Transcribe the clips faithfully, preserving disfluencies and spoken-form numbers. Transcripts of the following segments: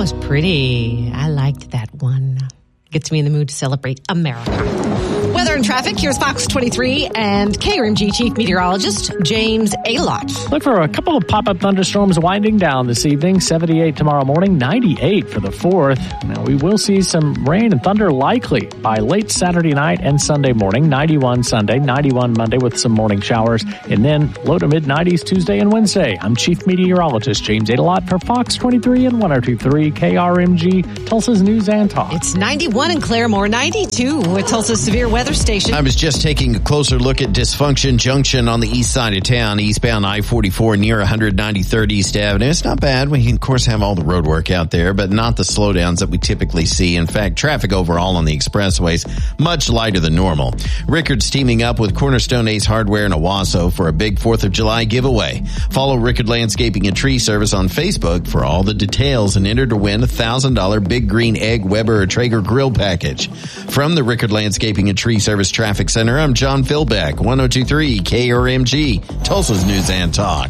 was pretty. I liked that one. Gets me in the mood to celebrate America. Weather and traffic. Here's Fox twenty-three and K R M G Chief Meteorologist James Alott. Look for a couple of pop-up thunderstorms winding down this evening. seventy-eight tomorrow morning, ninety-eight for the fourth. Now, we will see some rain and thunder likely by late Saturday night and Sunday morning. ninety-one Sunday, ninety-one Monday with some morning showers. And then low to mid-nineties Tuesday and Wednesday. I'm Chief Meteorologist James Alott for Fox twenty-three and one oh two point three K R M G, Tulsa's News and Talk. It's ninety-one in Claremore, ninety-two with Tulsa's severe weather station. I was just taking a closer look at Dysfunction Junction on the east side of town, eastbound I forty-four near one ninety-third East Avenue. It's not bad. We, of course, have all the road work out there, but not the slowdowns that we typically see. In fact, traffic overall on the expressways, much lighter than normal. Rickard's teaming up with Cornerstone Ace Hardware in Owasso for a big fourth of July giveaway. Follow Rickard Landscaping and Tree Service on Facebook for all the details and enter to win a one thousand dollars Big Green Egg Weber or Traeger grill package. From the Rickard Landscaping and Tree Service Traffic Center, I'm John Philbeck, one oh two point three K R M G, Tulsa's News and Talk.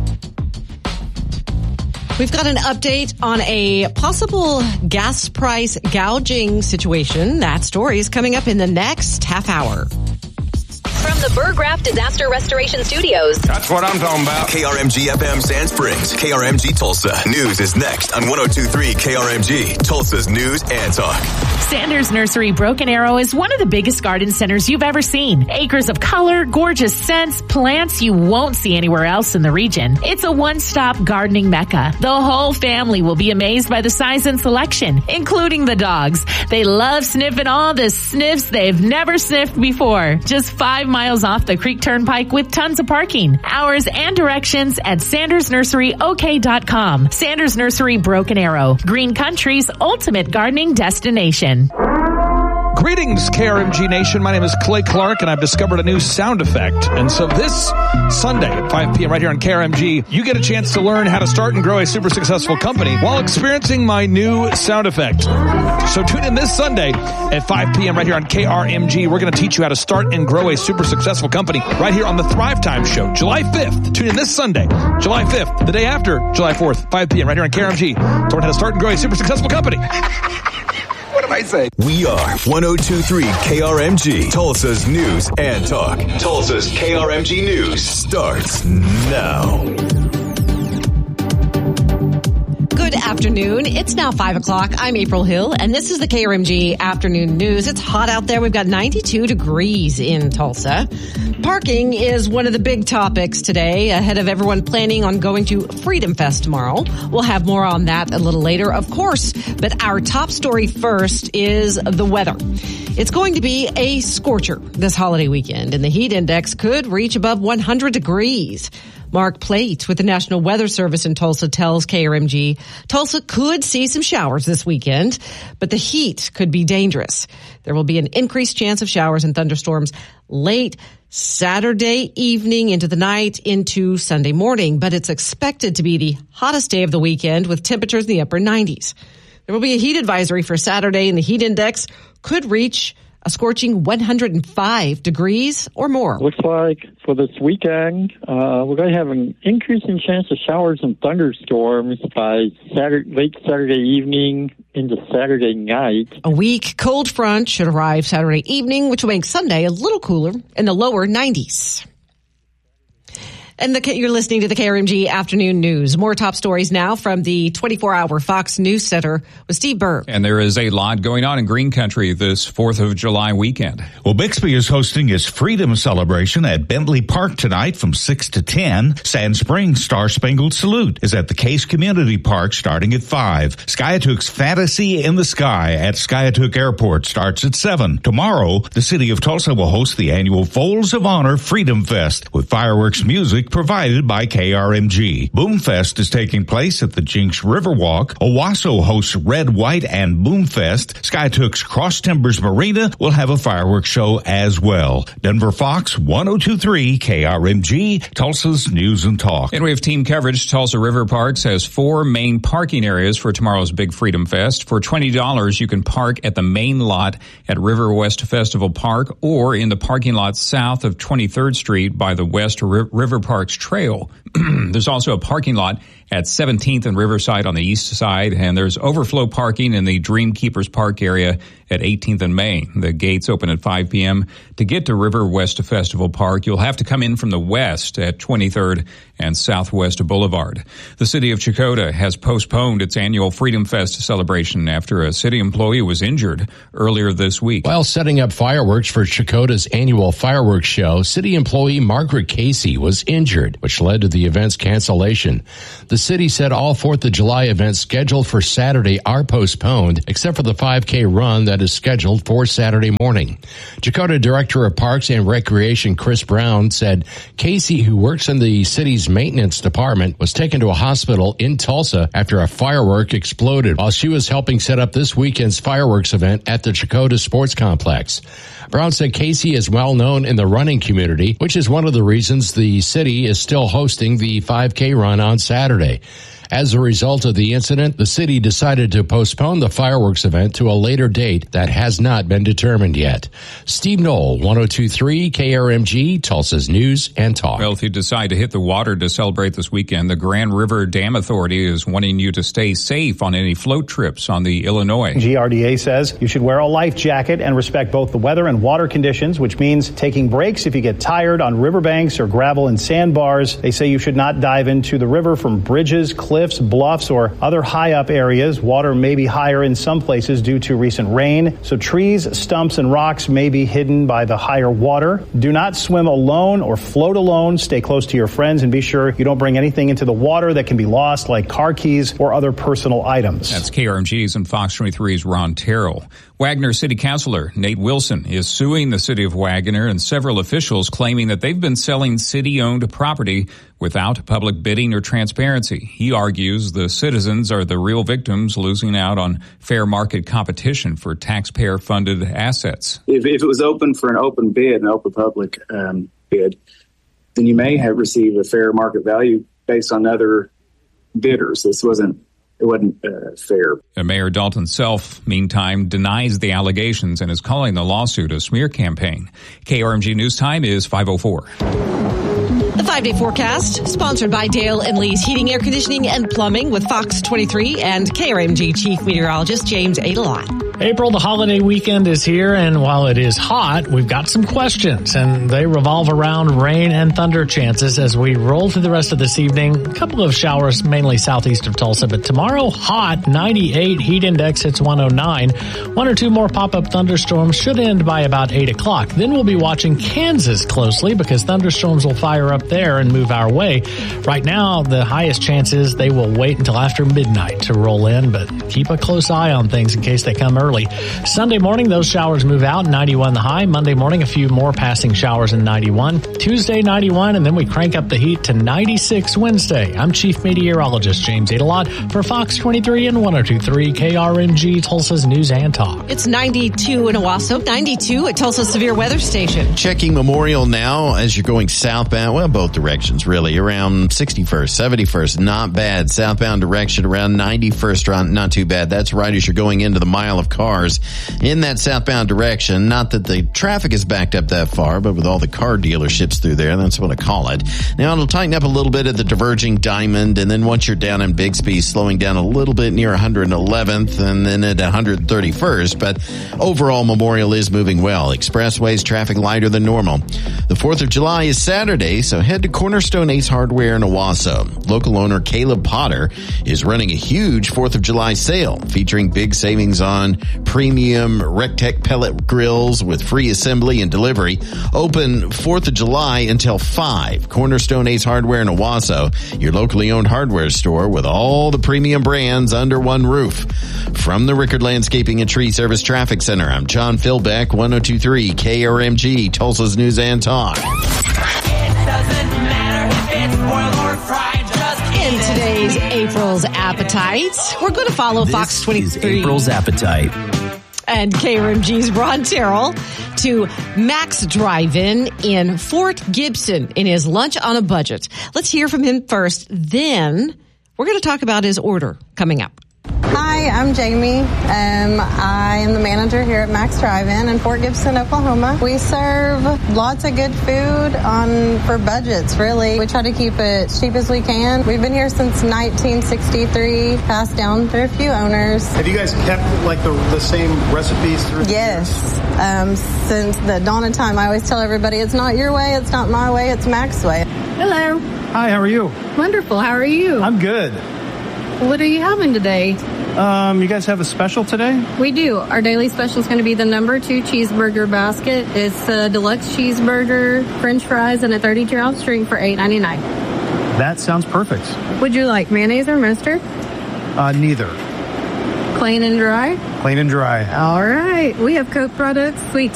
We've got an update on a possible gas price gouging situation. That story is coming up in the next half hour. From the Burgraff Disaster Restoration Studios. That's what I'm talking about. K R M G F M Sand Springs, K R M G Tulsa. News is next on one oh two point three K R M G, Tulsa's News and Talk. Sanders Nursery Broken Arrow is one of the biggest garden centers you've ever seen. Acres of color, gorgeous scents, plants you won't see anywhere else in the region. It's a one-stop gardening mecca. The whole family will be amazed by the size and selection, including the dogs. They love sniffing all the sniffs they've never sniffed before. Just five miles off the Creek Turnpike with tons of parking. Hours and directions at sanders nursery o k dot com. Sanders Nursery Broken Arrow, Green Country's ultimate gardening destination. Greetings, K R M G Nation. My name is Clay Clark, and I've discovered a new sound effect. And so this Sunday at five p.m. right here on K R M G, you get a chance to learn how to start and grow a super successful company while experiencing my new sound effect. So tune in this Sunday at five p.m. right here on K R M G. We're going to teach you how to start and grow a super successful company right here on the Thrive Time Show, July fifth. Tune in this Sunday, July fifth, the day after July fourth, five p.m. right here on K R M G. To learn how to start and grow a super successful company. What am I saying? We are one oh two point three K R M G, Tulsa's News and Talk. Tulsa's K R M G News starts now. Good afternoon. It's now five o'clock. I'm April Hill, and this is the K R M G Afternoon News. It's hot out there. We've got ninety-two degrees in Tulsa. Parking is one of the big topics today, ahead of everyone planning on going to Freedom Fest tomorrow. We'll have more on that a little later, of course. But our top story first is the weather. It's going to be a scorcher this holiday weekend, and the heat index could reach above one hundred degrees. Mark Plate with the National Weather Service in Tulsa tells K R M G Tulsa could see some showers this weekend, but the heat could be dangerous. There will be an increased chance of showers and thunderstorms late Saturday evening into the night into Sunday morning, but it's expected to be the hottest day of the weekend with temperatures in the upper nineties. There will be a heat advisory for Saturday, and the heat index could reach a scorching one hundred five degrees or more. Looks like for this weekend, uh, we're going to have an increasing chance of showers and thunderstorms by Saturday, late Saturday evening into Saturday night. A weak cold front should arrive Saturday evening, which will make Sunday a little cooler in the lower nineties. And the, you're listening to the K R M G Afternoon News. More top stories now from the twenty-four hour Fox News Center with Steve Burr. And there is a lot going on in Green Country this fourth of July weekend. Well, Bixby is hosting his Freedom Celebration at Bentley Park tonight from six to ten. Sand Springs Star Spangled Salute is at the Case Community Park starting at five. Skiatook's Fantasy in the Sky at Skiatook Airport starts at seven. Tomorrow, the city of Tulsa will host the annual Folds of Honor Freedom Fest with fireworks music provided by K R M G. Boomfest is taking place at the Jinx Riverwalk. Owasso hosts Red, White, and Boomfest. Skiatook's Cross Timbers Marina will have a fireworks show as well. Denver Fox, one oh two point three K R M G, Tulsa's News and Talk. And we have team coverage. Tulsa River Parks has four main parking areas for tomorrow's Big Freedom Fest. For twenty dollars, you can park at the main lot at River West Festival Park or in the parking lot south of twenty-third Street by the West River Park Trail. There's also a parking lot at seventeenth and Riverside on the east side, and there's overflow parking in the Dream Keepers Park area at eighteenth and Main. The gates open at five p.m. To get to River West Festival Park, you'll have to come in from the west at twenty-third and Southwest Boulevard. The city of Chakota has postponed its annual Freedom Fest celebration after a city employee was injured earlier this week. While setting up fireworks for Chakota's annual fireworks show, city employee Margaret Casey was injured, which led to the event's cancellation. The city said all fourth of July events scheduled for Saturday are postponed, except for the five K run that is scheduled for Saturday morning. Chakota Director of Parks and Recreation Chris Brown said Casey, who works in the city's maintenance department, was taken to a hospital in Tulsa after a firework exploded while she was helping set up this weekend's fireworks event at the Chakota Sports Complex. Brown said Casey is well known in the running community, which is one of the reasons the city is still hosting the five K run on Saturday. As a result of the incident, the city decided to postpone the fireworks event to a later date that has not been determined yet. Steve Knoll, one oh two point three K R M G, Tulsa's News and Talk. Well, if you decide to hit the water to celebrate this weekend, the Grand River Dam Authority is wanting you to stay safe on any float trips on the Illinois. G R D A says you should wear a life jacket and respect both the weather and water conditions, which means taking breaks if you get tired on riverbanks or gravel and sandbars. They say you should not dive into the river from bridges, cliffs, cliffs, bluffs, or other high-up areas. Water may be higher in some places due to recent rain, so trees, stumps, and rocks may be hidden by the higher water. Do not swim alone or float alone. Stay close to your friends and be sure you don't bring anything into the water that can be lost, like car keys or other personal items. That's K R M G's and Fox twenty-three's Ron Terrell. Wagner City Councilor Nate Wilson is suing the city of Wagner and several officials, claiming that they've been selling city-owned property without public bidding or transparency. He argues the citizens are the real victims, losing out on fair market competition for taxpayer-funded assets. If, if it was open for an open bid, an open public um, bid, then you may have received a fair market value based on other bidders. This wasn't It wasn't uh, fair. Mayor Dalton Self, meantime, denies the allegations and is calling the lawsuit a smear campaign. K R M G News Time is five oh four. The five-day forecast, sponsored by Dale and Lee's Heating, Air Conditioning, and Plumbing with Fox twenty-three and K R M G Chief Meteorologist James Adelot. April, the holiday weekend is here, and while it is hot, we've got some questions, and they revolve around rain and thunder chances as we roll through the rest of this evening. A couple of showers, mainly southeast of Tulsa, but tomorrow, hot, ninety-eight, heat index hits one oh nine. One or two more pop-up thunderstorms should end by about eight o'clock. Then we'll be watching Kansas closely because thunderstorms will fire up there and move our way. Right now, the highest chance is they will wait until after midnight to roll in, but keep a close eye on things in case they come early. Sunday morning, those showers move out, ninety-one the high. Monday morning, a few more passing showers in ninety-one. Tuesday, ninety-one, and then we crank up the heat to ninety-six Wednesday. I'm Chief Meteorologist James Adelot for Fox twenty-three and one oh two point three K R M G, Tulsa's News and Talk. It's ninety-two in Owasso, ninety-two at Tulsa Severe Weather Station. Checking Memorial now as you're going southbound. Well, both directions, really. Around sixty-first, seventy-first, not bad. Southbound direction around ninety-first, not too bad. That's right as you're going into the mile of cars in that southbound direction. Not that the traffic is backed up that far, but with all the car dealerships through there, that's what I call it. Now, it'll tighten up a little bit at the diverging Diamond, and then once you're down in Bixby, slowing down a little bit near one hundred eleventh, and then at one hundred thirty-first, but overall, Memorial is moving well. Expressways, traffic lighter than normal. The fourth of July is Saturday, so head to Cornerstone Ace Hardware in Owasso. Local owner Caleb Potter is running a huge fourth of July sale featuring big savings on premium Rectech pellet grills with free assembly and delivery. Open fourth of July until five. Cornerstone Ace Hardware in Owasso, your locally owned hardware store with all the premium brands under one roof. From the Rickard Landscaping and Tree Service Traffic Center, I'm John Philbeck, one oh two point three K R M G, Tulsa's News and Talk. It doesn't matter if it's boiled or fried, just In today's April's Appetite, we're going to follow this Fox twenty-three. Is April's Appetite. And K R M G's Ron Terrell to Max Drive-In in Fort Gibson in his lunch on a budget. Let's hear from him first. Then we're going to talk about his order coming up. Hi, I'm Jamie. Um, I am the manager here at Max Drive-In in Fort Gibson, Oklahoma. We serve lots of good food on for budgets, really. We try to keep it cheap as we can. We've been here since nineteen sixty-three, passed down through a few owners. Have you guys kept like the, the same recipes through the Yes. years? Um, since the dawn of time, I always tell everybody it's not your way, it's not my way, it's Max's way. Hello. Hi, how are you? Wonderful. How are you? I'm good. What are you having today? Um, you guys have a special today? We do. Our daily special is going to be the number two cheeseburger basket. It's a deluxe cheeseburger, French fries, and a thirty-two ounce drink for eight ninety-nine. That sounds perfect. Would you like mayonnaise or mustard? Uh, neither. Plain and dry? Plain and dry. All right. We have Coke products, sweet